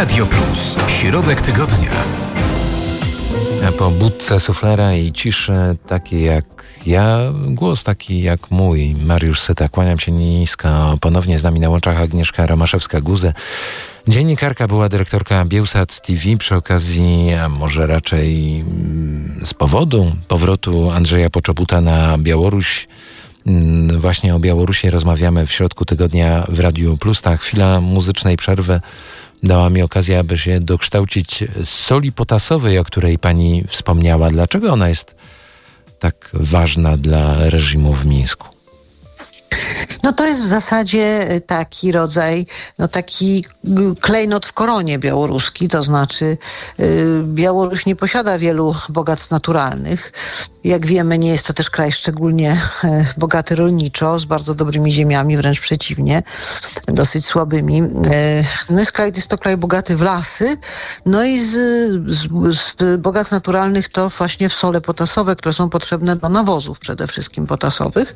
Radio Plus. Środek tygodnia. A po budce suflera i ciszy takiej jak ja, głos taki jak mój, Mariusz Syta. Kłaniam się nisko. Ponownie z nami na łączach Agnieszka Romaszewska-Guze. Dziennikarka, była dyrektorka Biełsat TV. Przy okazji, a może raczej z powodu powrotu Andrzeja Poczobuta na Białoruś, właśnie o Białorusi rozmawiamy w środku tygodnia w Radiu Plus. Ta chwila muzycznej przerwy dała mi okazję, aby się dokształcić z soli potasowej, o której pani wspomniała. Dlaczego ona jest tak ważna dla reżimu w Mińsku? No to jest w zasadzie taki rodzaj, taki klejnot w koronie białoruski, to znaczy Białoruś nie posiada wielu bogactw naturalnych. Jak wiemy, nie jest to też kraj szczególnie bogaty rolniczo, z bardzo dobrymi ziemiami, wręcz przeciwnie, dosyć słabymi. No jest to kraj bogaty w lasy, no i z bogactw naturalnych to właśnie w sole potasowe, które są potrzebne do nawozów przede wszystkim potasowych.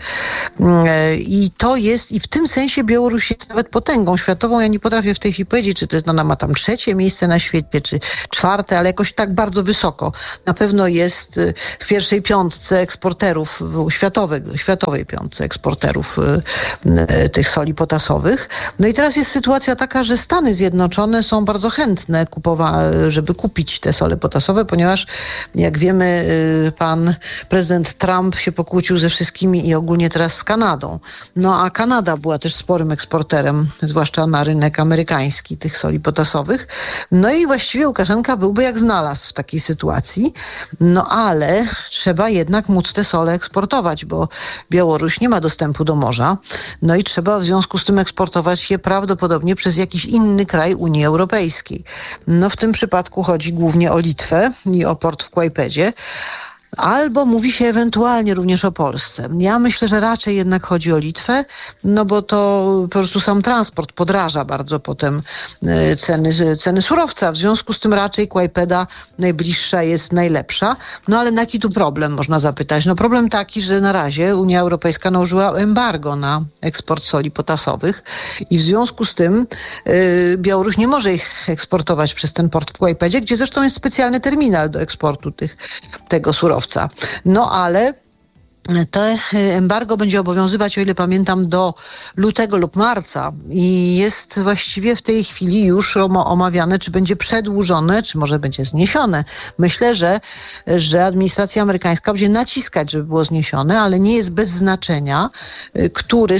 I w tym sensie Białoruś jest nawet potęgą światową. Ja nie potrafię w tej chwili powiedzieć, czy ona ma tam 3. miejsce na świecie, czy 4., ale jakoś tak bardzo wysoko. Na pewno jest w pierwszej 5 eksporterów, światowej 5 eksporterów tych soli potasowych. No i teraz jest sytuacja taka, że Stany Zjednoczone są bardzo chętne żeby kupić te sole potasowe, ponieważ jak wiemy, pan prezydent Trump się pokłócił ze wszystkimi i ogólnie teraz z Kanadą. No a Kanada była też sporym eksporterem, zwłaszcza na rynek amerykański tych soli potasowych. No i właściwie Łukaszenka byłby jak znalazł w takiej sytuacji. No ale trzeba jednak móc te sole eksportować, bo Białoruś nie ma dostępu do morza. No i trzeba w związku z tym eksportować je prawdopodobnie przez jakiś inny kraj Unii Europejskiej. No w tym przypadku chodzi głównie o Litwę i o port w Kłajpedzie. Albo mówi się ewentualnie również o Polsce. Ja myślę, że raczej jednak chodzi o Litwę, no bo to po prostu sam transport podraża bardzo potem ceny surowca. W związku z tym raczej Kłajpeda najbliższa jest najlepsza. No ale jaki tu problem, można zapytać? No problem taki, że na razie Unia Europejska nałożyła embargo na eksport soli potasowych i w związku z tym Białoruś nie może ich eksportować przez ten port w Kłajpedzie, gdzie zresztą jest specjalny terminal do eksportu tego surowca. No ale to embargo będzie obowiązywać, o ile pamiętam, do lutego lub marca i jest właściwie w tej chwili już omawiane, czy będzie przedłużone, czy może będzie zniesione. Myślę, że administracja amerykańska będzie naciskać, żeby było zniesione, ale nie jest bez znaczenia, który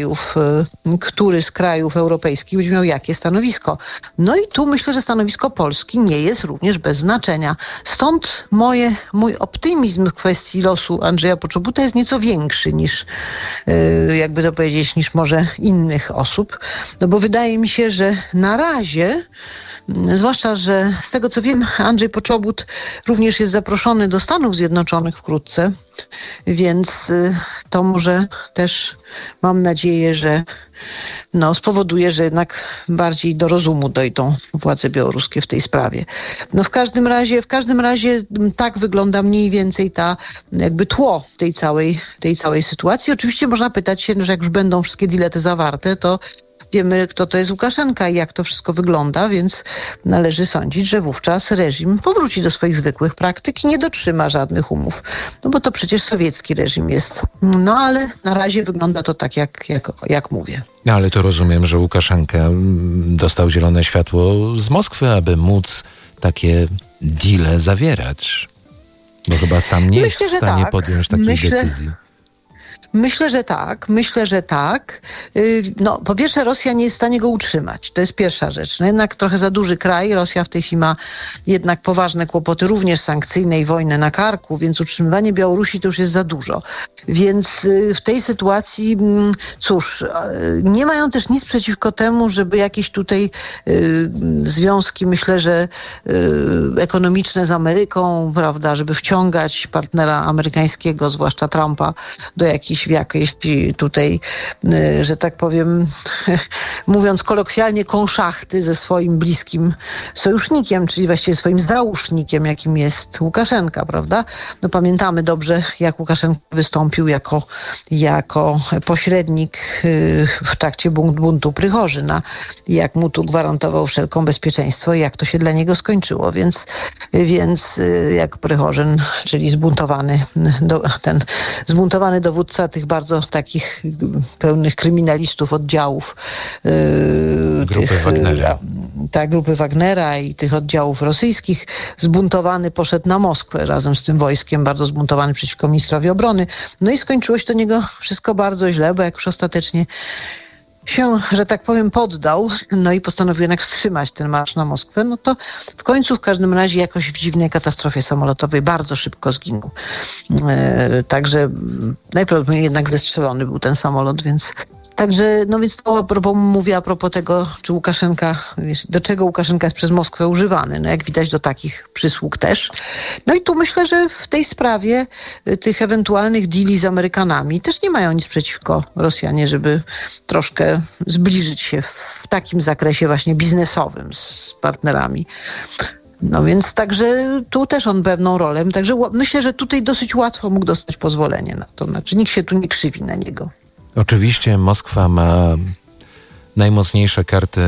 z krajów europejskich będzie miał jakie stanowisko. No i tu myślę, że stanowisko Polski nie jest również bez znaczenia. Stąd mój optymizm w kwestii losu Andrzeja Poczobuta jest nieco większy niż, jakby to powiedzieć, niż może innych osób. No bo wydaje mi się, że na razie, zwłaszcza, że z tego co wiem, Andrzej Poczobut również jest zaproszony do Stanów Zjednoczonych wkrótce, więc to może też, mam nadzieję, że spowoduje, że jednak bardziej do rozumu dojdą władze białoruskie w tej sprawie. No w każdym razie tak wygląda mniej więcej jakby tło tej całej sytuacji. Oczywiście można pytać się, że jak już będą wszystkie dilety zawarte, to wiemy, kto to jest Łukaszenka i jak to wszystko wygląda, więc należy sądzić, że wówczas reżim powróci do swoich zwykłych praktyk i nie dotrzyma żadnych umów. No bo to przecież sowiecki reżim jest. No ale na razie wygląda to tak, jak mówię. No ale to rozumiem, że Łukaszenka dostał zielone światło z Moskwy, aby móc takie deale zawierać. Bo chyba sam nie jest w stanie podjąć takiej decyzji. Myślę, że tak. No, po pierwsze, Rosja nie jest w stanie go utrzymać. To jest pierwsza rzecz. No jednak trochę za duży kraj. Rosja w tej chwili ma jednak poważne kłopoty, również sankcyjne i wojnę na karku, więc utrzymywanie Białorusi to już jest za dużo. Więc w tej sytuacji, cóż, nie mają też nic przeciwko temu, żeby jakieś tutaj związki, myślę, że ekonomiczne z Ameryką, prawda, żeby wciągać partnera amerykańskiego, zwłaszcza Trumpa, do jakichś jakieś tutaj, że tak powiem, mówiąc kolokwialnie, konszachty ze swoim bliskim sojusznikiem, czyli właściwie swoim załóżnikiem, jakim jest Łukaszenka, prawda? No pamiętamy dobrze, jak Łukaszenka wystąpił jako pośrednik w trakcie buntu Prychorzyna, jak mu tu gwarantował wszelką bezpieczeństwo i jak to się dla niego skończyło. Więc jak Prychorzyn, czyli zbuntowany dowódca tych bardzo takich pełnych kryminalistów oddziałów Grupy Wagnera. Grupy Wagnera i tych oddziałów rosyjskich, zbuntowany poszedł na Moskwę razem z tym wojskiem, bardzo zbuntowany przeciwko ministrowi obrony. No i skończyło się do niego wszystko bardzo źle, bo jak już ostatecznie się, że tak powiem, poddał, no i postanowił jednak wstrzymać ten marsz na Moskwę, no to w końcu w każdym razie jakoś w dziwnej katastrofie samolotowej bardzo szybko zginął. Także najprawdopodobniej jednak zestrzelony był ten samolot, więc to mówię a propos tego, czy do czego Łukaszenka jest przez Moskwę używany. No jak widać, do takich przysług też. No i tu myślę, że w tej sprawie tych ewentualnych deali z Amerykanami też nie mają nic przeciwko Rosjanie, żeby troszkę zbliżyć się w takim zakresie właśnie biznesowym z partnerami. No więc także tu też on pewną rolę. Także myślę, że tutaj dosyć łatwo mógł dostać pozwolenie na to. Znaczy nikt się tu nie krzywi na niego. Oczywiście Moskwa ma najmocniejsze karty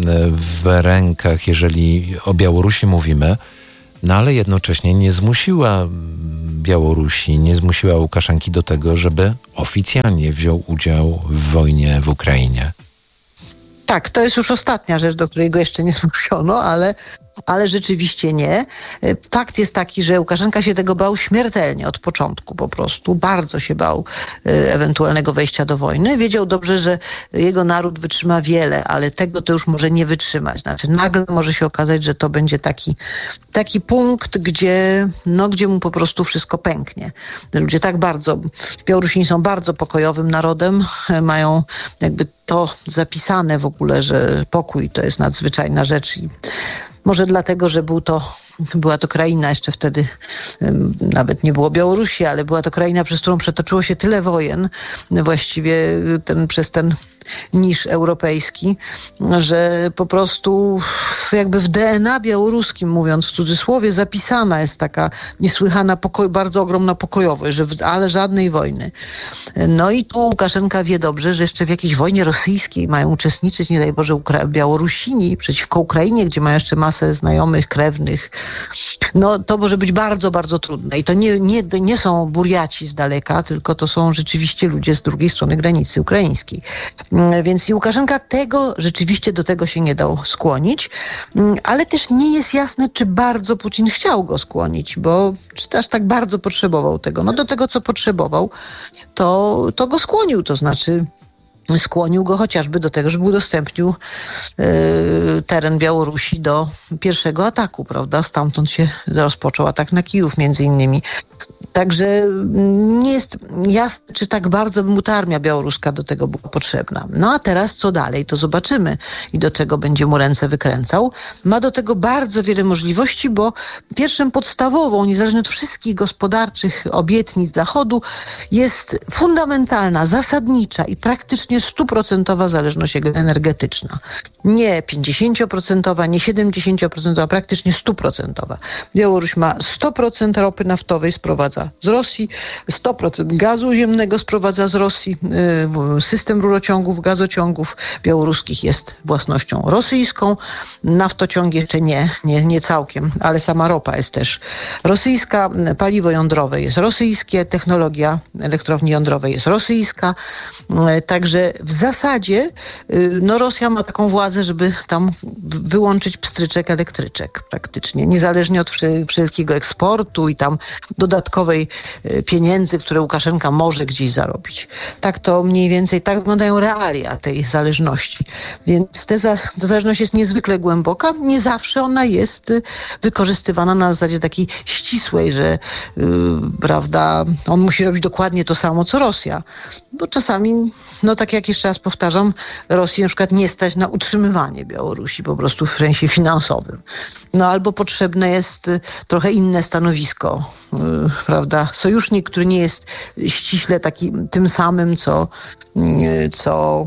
w rękach, jeżeli o Białorusi mówimy, no ale jednocześnie nie zmusiła Białorusi, nie zmusiła Łukaszenki do tego, żeby oficjalnie wziął udział w wojnie w Ukrainie. Tak, to jest już ostatnia rzecz, do której go jeszcze nie zmuszono, ale rzeczywiście nie. Fakt jest taki, że Łukaszenka się tego bał śmiertelnie od początku po prostu. Bardzo się bał ewentualnego wejścia do wojny. Wiedział dobrze, że jego naród wytrzyma wiele, ale tego to już może nie wytrzymać. Znaczy nagle może się okazać, że to będzie taki punkt, gdzie mu po prostu wszystko pęknie. Ludzie Białorusini są bardzo pokojowym narodem, mają jakby to zapisane w ogóle, że pokój to jest nadzwyczajna rzecz i może dlatego, że była to kraina, jeszcze wtedy nawet nie było Białorusi, ale była to kraina, przez którą przetoczyło się tyle wojen, właściwie przez ten niż europejski, że po prostu jakby w DNA białoruskim, mówiąc w cudzysłowie, zapisana jest taka niesłychana bardzo ogromna pokojowość, ale żadnej wojny. No i tu Łukaszenka wie dobrze, że jeszcze w jakiejś wojnie rosyjskiej mają uczestniczyć, nie daj Boże, Białorusini przeciwko Ukrainie, gdzie mają jeszcze masę znajomych, krewnych. No to może być bardzo, bardzo trudne. I to nie są Burjaci z daleka, tylko to są rzeczywiście ludzie z drugiej strony granicy ukraińskiej. Więc i Łukaszenka rzeczywiście do tego się nie dał skłonić, ale też nie jest jasne, czy bardzo Putin chciał go skłonić, bo czy aż tak bardzo potrzebował tego. No do tego, co potrzebował, to go skłonił, to znaczy skłonił go chociażby do tego, żeby udostępnił teren Białorusi do pierwszego ataku, prawda? Stamtąd się rozpoczął atak na Kijów między innymi. Także nie jest jasne, czy tak bardzo by mu ta armia białoruska do tego była potrzebna. No a teraz co dalej, to zobaczymy i do czego będzie mu ręce wykręcał. Ma do tego bardzo wiele możliwości, bo pierwszym podstawową, niezależnie od wszystkich gospodarczych obietnic Zachodu, jest fundamentalna, zasadnicza i praktycznie 100% zależność energetyczna. Nie 50%, nie 70%, praktycznie 100%. Białoruś ma 100% ropy naftowej, sprowadza z Rosji, 100% gazu ziemnego sprowadza z Rosji. System rurociągów, gazociągów białoruskich jest własnością rosyjską. Naftociąg jeszcze nie całkiem, ale sama ropa jest też rosyjska. Paliwo jądrowe jest rosyjskie, technologia elektrowni jądrowej jest rosyjska. Także w zasadzie Rosja ma taką władzę, żeby tam wyłączyć pstryczek elektryczek praktycznie, niezależnie od wszelkiego eksportu i tam dodatkowej pieniędzy, które Łukaszenka może gdzieś zarobić. Tak to mniej więcej, tak wyglądają realia tej zależności. Więc ta zależność jest niezwykle głęboka. Nie zawsze ona jest wykorzystywana na zasadzie takiej ścisłej, że prawda, on musi robić dokładnie to samo, co Rosja. bo czasami, no tak jak jeszcze raz powtarzam, Rosji na przykład nie stać na utrzymywanie Białorusi po prostu w sensie finansowym. No albo potrzebne jest trochę inne stanowisko, prawda? Sojusznik, który nie jest ściśle taki tym samym, co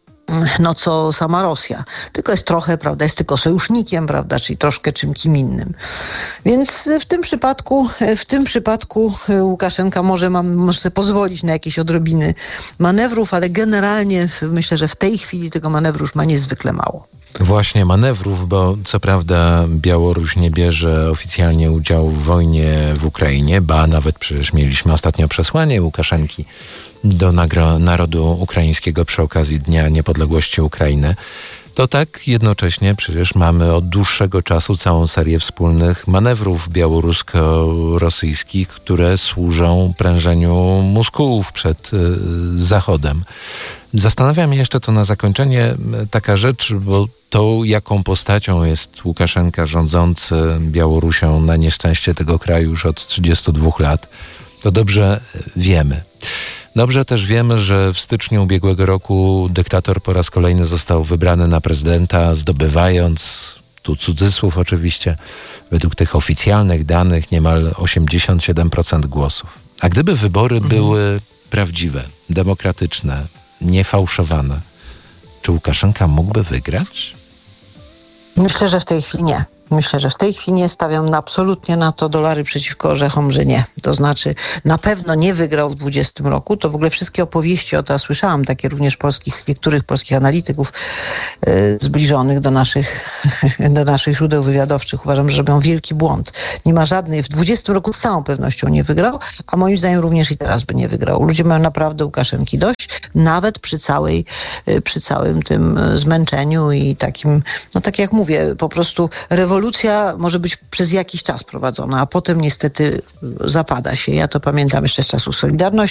sama Rosja. Tylko jest trochę, prawda, jest tylko sojusznikiem, prawda, czyli troszkę czymś innym. Więc w tym przypadku Łukaszenka może sobie pozwolić na jakieś odrobiny manewrów, ale generalnie myślę, że w tej chwili tego manewru już ma niezwykle mało. Właśnie manewrów, bo co prawda Białoruś nie bierze oficjalnie udziału w wojnie w Ukrainie, ba nawet przecież mieliśmy ostatnio przesłanie Łukaszenki do narodu ukraińskiego przy okazji Dnia Niepodległości Ukrainy, to tak jednocześnie przecież mamy od dłuższego czasu całą serię wspólnych manewrów białorusko-rosyjskich, które służą prężeniu muskułów przed Zachodem. Zastanawia mnie jeszcze to na zakończenie taka rzecz, bo tą, jaką postacią jest Łukaszenka rządzący Białorusią na nieszczęście tego kraju już od 32 lat, to dobrze wiemy. Dobrze też wiemy, że w styczniu ubiegłego roku dyktator po raz kolejny został wybrany na prezydenta, zdobywając, tu cudzysłów oczywiście, według tych oficjalnych danych niemal 87% głosów. A gdyby wybory były prawdziwe, demokratyczne, niefałszowane, czy Łukaszenka mógłby wygrać? Myślę, że w tej chwili nie. Myślę, że w tej chwili nie stawiam absolutnie na to dolary przeciwko orzechom, że nie. To znaczy na pewno nie wygrał w 2020 roku. To w ogóle wszystkie opowieści o to, słyszałam takie również niektórych polskich analityków zbliżonych do naszych źródeł wywiadowczych. Uważam, że robią wielki błąd. Nie ma żadnej. W 2020 roku z całą pewnością nie wygrał, a moim zdaniem również i teraz by nie wygrał. Ludzie mają naprawdę Łukaszenki dość, nawet przy całym tym zmęczeniu i takim, no tak jak mówię, po prostu rewolucja może być przez jakiś czas prowadzona, a potem niestety zapada się. Ja to pamiętam jeszcze z czasów Solidarności.